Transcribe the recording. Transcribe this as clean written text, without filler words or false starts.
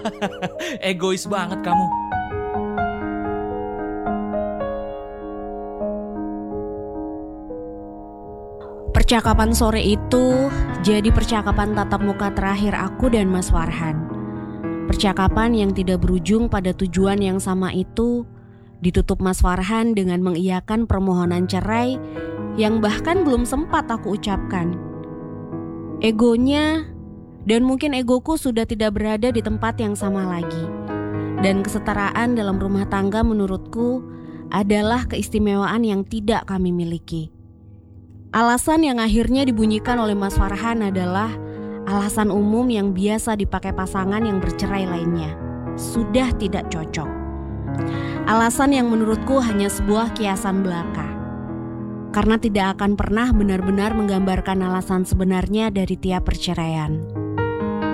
Egois banget kamu. Percakapan sore itu jadi percakapan tatap muka terakhir aku dan Mas Farhan. Percakapan yang tidak berujung pada tujuan yang sama itu ditutup Mas Farhan dengan mengiyakan permohonan cerai yang bahkan belum sempat aku ucapkan. Egonya dan mungkin egoku sudah tidak berada di tempat yang sama lagi. Dan kesetaraan dalam rumah tangga menurutku adalah keistimewaan yang tidak kami miliki. Alasan yang akhirnya dibunyikan oleh Mas Farhan adalah alasan umum yang biasa dipakai pasangan yang bercerai lainnya. Sudah tidak cocok. Alasan yang menurutku hanya sebuah kiasan belaka. Karena tidak akan pernah benar-benar menggambarkan alasan sebenarnya dari tiap perceraian.